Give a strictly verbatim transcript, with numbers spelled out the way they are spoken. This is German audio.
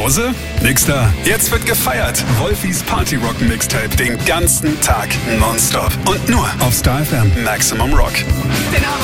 Pause? Nix da. Jetzt wird gefeiert. Wolfis Party Rock Mixtape den ganzen Tag nonstop. Und nur auf Star F M Maximum Rock. Den haben